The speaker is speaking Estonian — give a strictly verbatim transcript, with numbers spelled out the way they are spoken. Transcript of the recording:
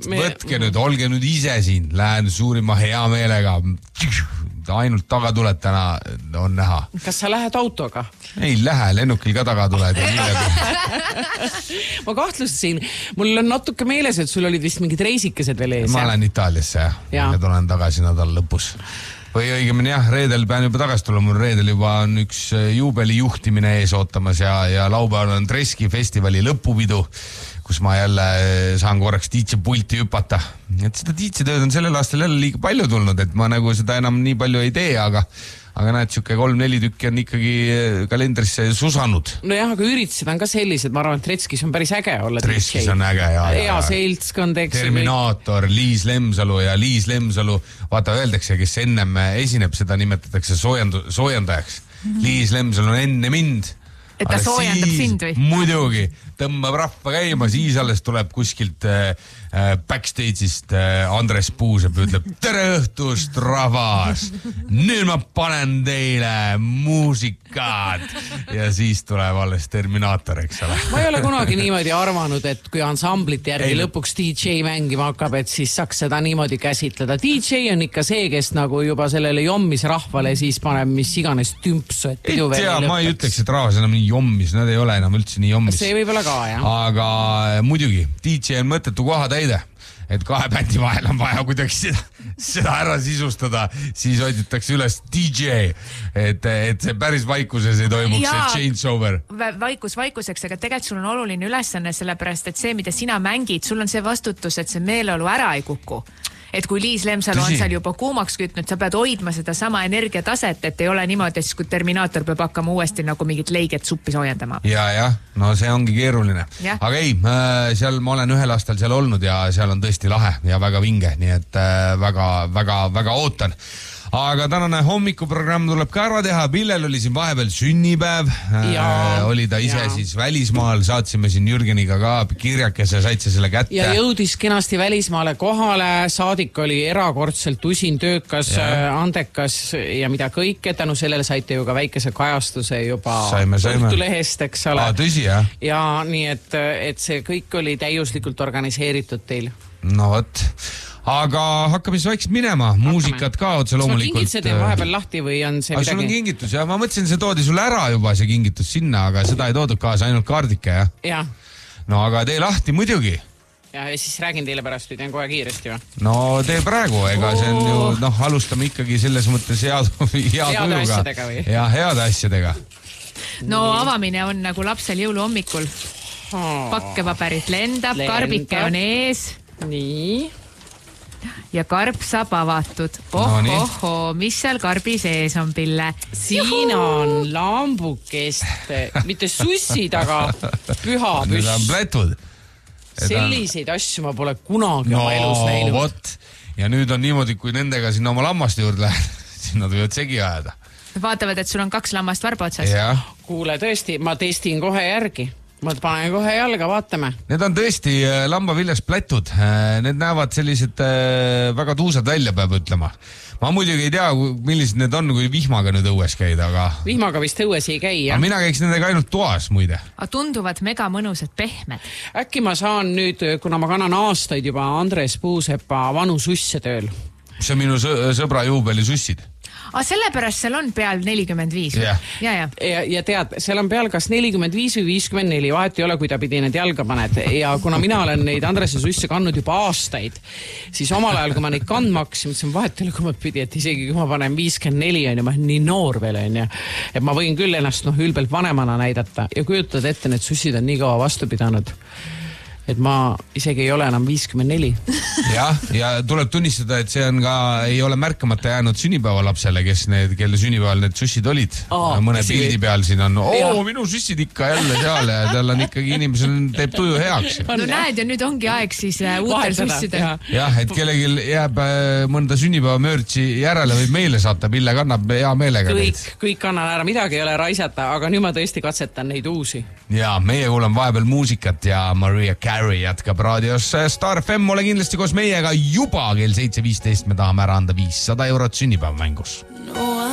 Me... võtke nüüd, olge nüüd ise siin, lähen suurima hea meelega. Ainult tagatuled täna on näha. Kas sa lähed autoga? Ei lähe, lennukil ka tagatuled. Ma kahtlustasin, mul on natuke meeles, et sul olid vist mingid reisikesed veel ees. Ma lähen Itaaliasse ja, ja tulen tagasi nädala lõpus. Või õigemini jah, reedel pean juba tagasi tulla, mul reedel juba on üks juubeli juhtimine ees ootamas ja, ja laupäeval on Treski festivali lõpupidu, kus ma jälle saan korraks D J pulti hüpata. Et seda D J tööd on sellel aastal jälle liiga palju tulnud, et ma nagu seda enam nii palju ei tee, aga aga näed, siuke kolm-neli tükki on ikkagi kalendrisse susanud. No jah, aga üritused on ka sellised, ma arvan, et Tretskis on päris äge olla. Tretskis on äge, ja. Hea seltskond, eks. Terminaator, Liis Lemsalu ja Liis Lemsalu, vaata öeldakse, kes ennem esineb, seda nimetatakse soojandu, soojandajaks. Mm-hmm. Liis Lemsalu on enne mind. Et ta soojandab siis, sind või? Muidugi, tõmbab rahva käima, siis alles tuleb kuskilt äh, backstage'ist äh, Andres Puusep ütleb, tere õhtust, rahvas! Nüüd ma panen teile muusikat! Ja siis tuleb alles Terminaator, eks ole. Ma ei ole kunagi niimoodi arvanud, et kui ansamblit järgi ei, lõpuks D J mängima hakkab, et siis saaks seda niimoodi käsitleda. D J on ikka see, kes nagu juba sellele jommis rahvale siis paneb mis iganes tümpsu, et pidu veel ei lõpeks. Ma ei ütleks, et rahvas enam nii jommis, nad ei ole enam üldse nii jommis. See võib olla ka, jah. Aga muidugi, D J on mõttetu koha täide, et kahe bändi vahel on vaja kuidagi seda, seda ära sisustada, siis hoiditakse üles D J, et, et see päris vaikuses ei toimuks ja, see changeover. Vaikus vaikuseks, aga tegelikult sul on oluline ülesanne, sellepärast, et see, mida sina mängid, sul on see vastutus, et see meeleolu ära ei kuku. Et kui Liis Lemsalu on seal juba kuumaks kütnud, sa pead hoidma seda sama energiataset, et ei ole niimoodi, et kui Terminaator peab hakkama uuesti nagu mingit leiget suppi soojendama. Ja, ja, no see ongi keeruline. Ja. Aga ei, seal ma olen ühel aastal seal olnud ja seal on tõesti lahe ja väga vinge, nii et väga, väga, väga ootan. Aga tänane hommikuprogramm tuleb ka ära teha. Pillel oli siin vahepeal sünnipäev. Ja, oli ta ise ja. Siis välismaal. Saatsime siin Jürgeniga ka kirjakese, saitse selle kätte. Ja jõudis kenasti välismaale kohale. Saadik oli erakordselt usin, töökas, ja. Andekas ja mida kõike. Tänu sellele saite ju ka väikese kajastuse juba Õhtulehest, eks ole. Aa, tõsi, jah? Ja nii, et, et see kõik oli täiuslikult organiseeritud teil. No võt. Aga hakkame siis vaikselt minema. Hakkame. Muusikat ka otse loomulikult. Kas ma kingitused teen vahepeal lahti või on see midagi? Sul on kingitus, ja ma mõtlesin, see toodi sulle ära juba see kingitus sinna, aga seda ei toodud kaasa, ainult kaardike, jah? Ja. No aga tee lahti muidugi. Ja, ja siis räägin teile pärast, või teen kohe kiiresti, või? No tee praegu, ega see on ju, noh, alustame ikkagi selles mõttes head, head heade asjadega või? Ja, heade asjadega. No avamine on nagu lapsel jõuluhommikul. Pakkepaberit lendab, lendab, karbike on ees. Nii. Ja karp saab avatud. Oh, no, oh, oh, mis seal karbi sees on, Pille? Siin Juhu! On lambukest, mitte sussid, aga püha püss. Need on plätud. Selliseid asju ma pole kunagi no, oma elus näinud. Võt. Ja nüüd on niimoodi, kui nendega sinna oma lammaste juurde lähed, siis nad võivad segi ajada. Vaatavad, et sul on kaks lammast varba otsas. Ja. Kuule, tõesti, ma testin kohe järgi. Ma panen kohe jalga, vaatame. Need on tõesti lambaviljas plätud. Need näevad sellised väga tuusad välja, peab ütlema. Ma muidugi ei tea, millised need on, kui vihmaga nüüd õues käid, aga... Vihmaga vist õues ei käi, jah? Aga mina käiks nendega ainult toas, muide. Aga tunduvad mega mõnusad pehmed. Äkki ma saan nüüd, kuna ma kannan aastaid juba Andres Puusepa vanu susse tööl. See on minu sõbra juubeli sussid. Aga sellepärast seal on peal nelikümmend viis. Yeah. Ja, ja. Ja, ja tead, seal on peal kas nelikümmend viis või viiskümmend neli, vahet ei ole, kui ta pidi need jalga paned. Ja kuna mina olen neid Andrese susse kandnud juba aastaid, siis omal ajal, kui ma neid kandma hakkasin, mõtlesin vahet ei ole, kui ma pidi, et isegi kui ma panen viiskümmend neli on ja ma olen nii noor veel on ja, et ma võin küll ennast noh, ülbelt vanemana näidata ja kujutad ette, need sussid on nii kaua vastu pidanud. Et ma isegi ei ole enam viiskümmend neli. jah, ja tuleb tunnistada, et see on ka, ei ole märkamata jäänud sünnipäevalapsele, kes need, kelle sünnipäeval need sussid olid. Oh, mõne pildi peal siin on, oo, minu sussid ikka jälle seal ja tal on ikkagi inimesel teeb tuju heaks. No näed, ja nüüd ongi aeg siis uh, uutel sussidel. jah, et kellegil jääb uh, mõnda sünnipäeva mörtsi järele või meile saata, Pille kannab hea meelega. Kõik, kõik annan ära, midagi ei ole raisata, aga nüüd ma tõesti katsetan neid uusi. Ja meie kuuleme vahepeal muusikat ja Maria Carey jätkab raadios Star F M, ole kindlasti koos meiega juba kell seitse viisteist, me tahame ära anda viissada eurot sünnipäeva mängus.